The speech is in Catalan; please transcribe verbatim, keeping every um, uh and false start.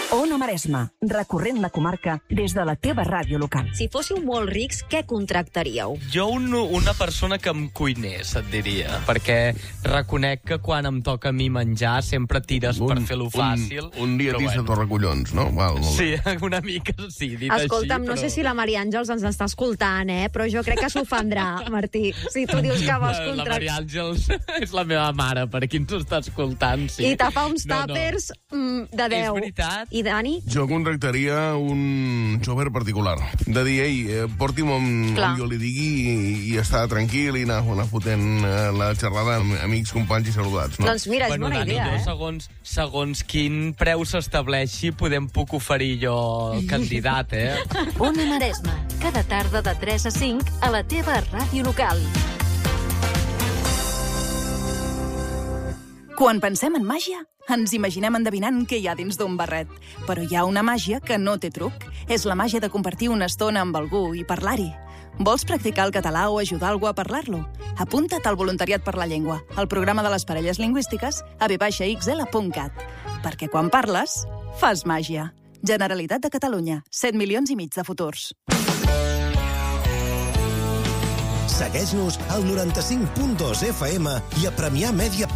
Ona Maresme, recorrent la comarca des de la teva ràdio local. Si fóssiu molt rics, què contractaríeu? Jo un, una persona que em cuinés, et diria. Perquè reconec que quan em toca a mi menjar sempre tires un, per fer-lo fàcil. Un, un dietista bueno. torracollons, no? Val, sí, una mica sí, dit Escolta'm, així, no però... sé si la Maria Àngels ens està escoltant, eh? Però jo crec que s'ofendrà, Martí, si tu dius que vols La, la contractar... Maria Àngels és la meva mare, per qui ens està escoltant, sí. I te fa uns no, tàpers no. mm, de deu. És veritat. I Dani? Jo contractaria un xofer particular. De dir, ei, eh, porti'm on, on jo li digui i, i estar tranquil i anar, anar fotent eh, la xerrada amb amics, companys i saludats. No? Doncs mira, és bueno, bona Dani, idea, jo, eh? segons, segons quin preu s'estableixi, podem puc oferir jo candidat, eh? Ona Maresme, cada tarda de tres a cinc a la teva ràdio local. Quan pensem en màgia, ens imaginem endevinant què hi ha dins d'un barret. Però hi ha una màgia que no té truc. És la màgia de compartir una estona amb algú i parlar-hi. Vols practicar el català o ajudar algú a parlar-lo? Apunta't al Voluntariat per la Llengua, al programa de les parelles lingüístiques a v x l punt cat. Perquè quan parles, fas màgia. Generalitat de Catalunya, set milions i mig de futurs. Segueix-nos al noranta-cinc punt dos F M i a Premià Mèdia.